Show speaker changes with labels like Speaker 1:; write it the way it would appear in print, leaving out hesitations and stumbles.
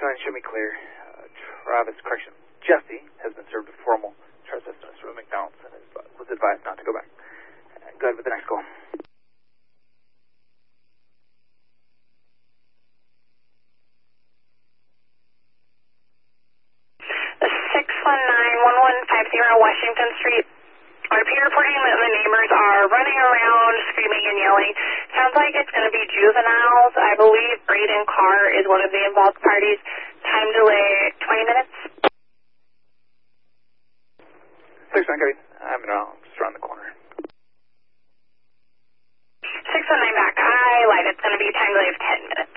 Speaker 1: show me clear. Jesse has been served with formal charge estimates from McDonald's and was advised not to go back. Go ahead with the next call.
Speaker 2: 619-1150 Washington Street. RP reporting that the neighbors are running around, screaming and yelling. Sounds like it's going to be juveniles. I believe Braden Carr is one of the involved parties. Time delay, 20 minutes.
Speaker 1: 619, I'm just around the corner.
Speaker 2: 619 back. I lied. It's going to be time delay of 10 minutes.